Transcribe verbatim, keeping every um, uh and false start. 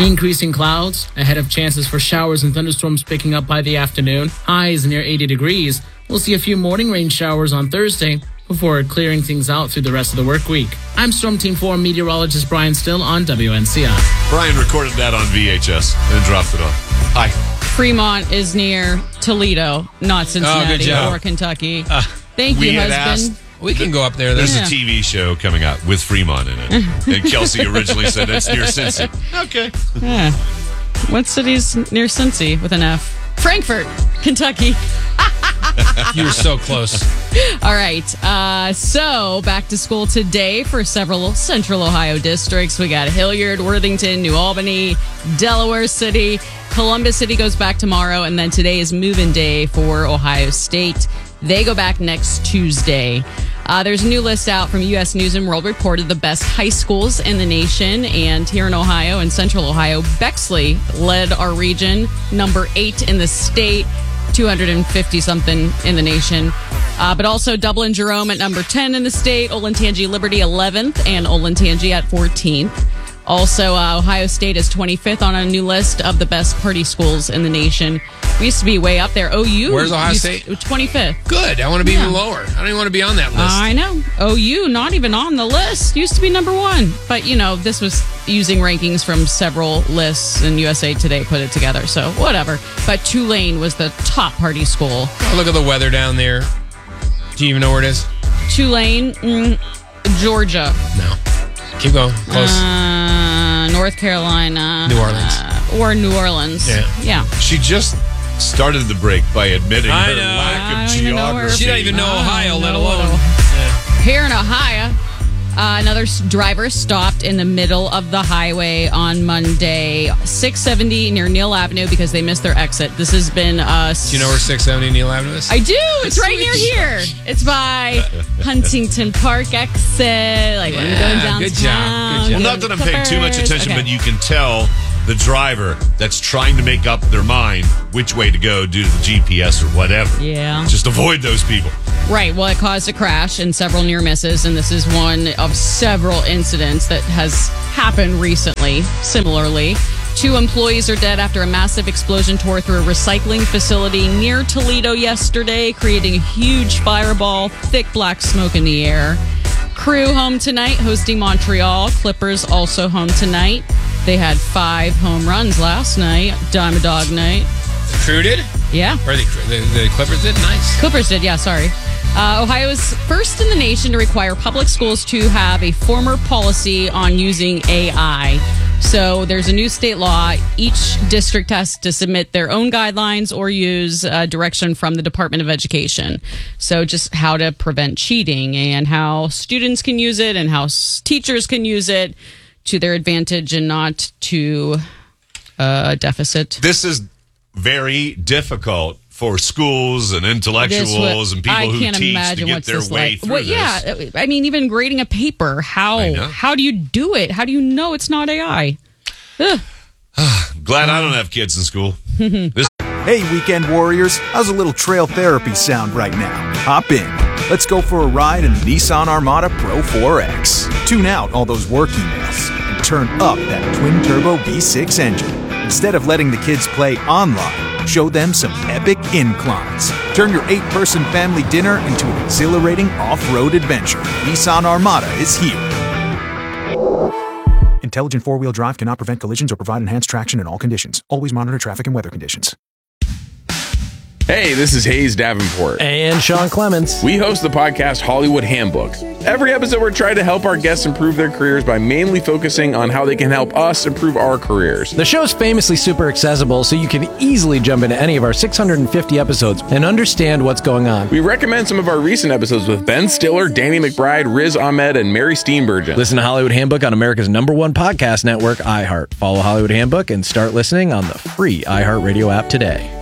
Increasing clouds ahead of chances for showers and thunderstorms picking up by the afternoon. Highs near eighty degrees. We'll see a few morning rain showers on Thursday before clearing things out through the rest of the work week. I'm Storm Team four meteorologist Brian Still on W N C I. Brian recorded that on V H S and dropped it off. Hi. Fremont is near Toledo, not Cincinnati Oh, good job. or Kentucky. Uh, Thank we you, had husband. asked- We can go up there. There's Yeah. a T V show coming out with Fremont in it. And Kelsey originally said it's near Cincy. Okay. Yeah. What city's near Cincy with an F? Frankfort, Kentucky. You were so close. All right. Uh, so back to school today for several Central Ohio districts. We got Hilliard, Worthington, New Albany, Delaware City. Columbus City goes back tomorrow, and then today is move-in day for Ohio State. They go back next Tuesday. Uh, there's a new list out from U S News and World Report of the best high schools in the nation. And here in Ohio and Central Ohio, Bexley led our region, number eight in the state, two hundred fifty something in the nation. Uh, but also Dublin Jerome at number ten in the state, Olentangy Liberty eleventh, and Olentangy at fourteenth. Also, uh, Ohio State is twenty-fifth on a new list of the best party schools in the nation. We used to be way up there. O U. Where's Ohio used- State? twenty-fifth. Good. I want to be Yeah. even lower. I don't even want to be on that list. I know. O U, not even on the list. Used to be number one. But, you know, this was using rankings from several lists, and U S A Today put it together. So, whatever. But Tulane was the top party school. Oh, look at the weather down there. Do you even know where it is? Tulane, mm, Georgia. No. Keep going. Close. Uh, North Carolina. New Orleans. Uh, or New Orleans. Yeah. Yeah. She just started the break by admitting I her know. lack I of don't even know where- geography. she don't even know I Ohio, don't let know alone. what- Here in Ohio, uh, another s- driver stopped in the middle of the highway on Monday, six seventy near Neal Avenue because they missed their exit. This has been uh Do you know where six seventy Neal Avenue is? I do. It's right near here. It's by Huntington Park exit. Like when you're going Yeah, downtown. good job, good job. Well, not that I'm paying too much Clippers. attention, Okay. but you can tell the driver that's trying to make up their mind which way to go due to the G P S or whatever. Yeah. Just avoid those people. Right. Well, it caused a crash and several near misses, and this is one of several incidents that has happened recently. Similarly, two employees are dead after a massive explosion tore through a recycling facility near Toledo yesterday, creating a huge fireball, thick black smoke in the air. Crew home tonight, hosting Montreal. Clippers also home tonight. They had five home runs last night. Diamond Dog night. The Crew did? Yeah. Or the, the, the Clippers did? Nice. Clippers did, yeah, sorry. Uh, Ohio is first in the nation to require public schools to have a formal policy on using A I. So there's a new state law. Each district has to submit their own guidelines or use uh, direction from the Department of Education. So just how to prevent cheating and how students can use it and how s- teachers can use it to their advantage and not to uh, deficit. This is very difficult for schools and intellectuals This wa- and people I who can't teach imagine to get what's their this way like. through Well, this. yeah, I mean, even grading a paper, I how know. how do you do it? How do you know it's not A I? Ugh. Glad I don't have kids in school. This Hey, weekend warriors, how's a little trail therapy sound right now? Hop in. Let's go for a ride in the Nissan Armada Pro four X. Tune out all those work emails and turn up that twin-turbo V six engine. Instead of letting the kids play online, show them some epic inclines. Turn your eight-person family dinner into an exhilarating off-road adventure. Nissan Armada is here. Intelligent four-wheel drive cannot prevent collisions or provide enhanced traction in all conditions. Always monitor traffic and weather conditions. Hey, this is Hayes Davenport. And Sean Clements. We host the podcast Hollywood Handbook. Every episode, we're trying to help our guests improve their careers by mainly focusing on how they can help us improve our careers. The show's famously super accessible, so you can easily jump into any of our six hundred fifty episodes and understand what's going on. We recommend some of our recent episodes with Ben Stiller, Danny McBride, Riz Ahmed, and Mary Steenburgen. Listen to Hollywood Handbook on America's number one podcast network, iHeart. Follow Hollywood Handbook and start listening on the free iHeartRadio app today.